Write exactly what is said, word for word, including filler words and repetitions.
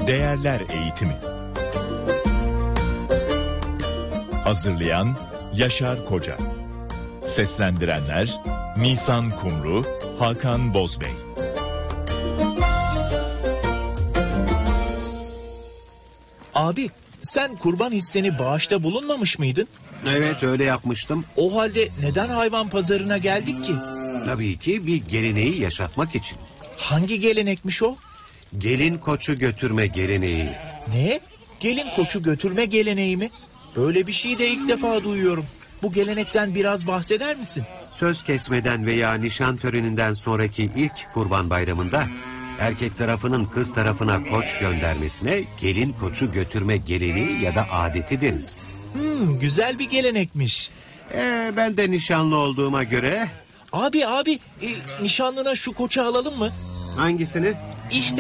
Değerler Eğitimi. Hazırlayan Yaşar Koca. Seslendirenler Nisan Kumru, Hakan Bozbey. Abi, sen kurban hisseni bağışta bulunmamış mıydın? Evet, öyle yapmıştım. O halde neden hayvan pazarına geldik ki? Tabii ki bir geleneği yaşatmak için. Hangi gelenekmiş o? Gelin koçu götürme geleneği. Ne? Gelin koçu götürme geleneği mi? Böyle bir şeyi de ilk defa duyuyorum. Bu gelenekten biraz bahseder misin? Söz kesmeden veya nişan töreninden sonraki ilk kurban bayramında erkek tarafının kız tarafına koç göndermesine gelin koçu götürme geleneği ya da adeti deriz. Hmm, güzel bir gelenekmiş. Ee, ben de nişanlı olduğuma göre... Abi abi, e, nişanlına şu koçu alalım mı? Hangisini? İşte